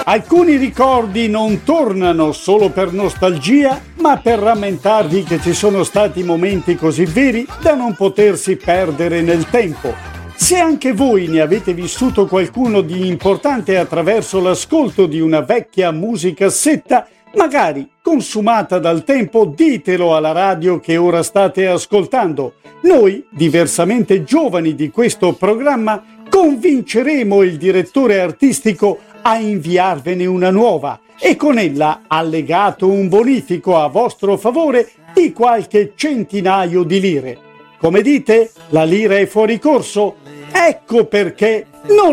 Alcuni ricordi non tornano solo per nostalgia, ma per rammentarvi che ci sono stati momenti così veri da non potersi perdere nel tempo. Se anche voi ne avete vissuto qualcuno di importante attraverso l'ascolto di una vecchia musicassetta, magari consumata dal tempo, ditelo alla radio che ora state ascoltando. Noi, diversamente giovani di questo programma, convinceremo il direttore artistico a inviarvene una nuova e con ella allegato un bonifico a vostro favore di qualche centinaio di lire. Come dite, la lira è fuori corso? Ecco perché non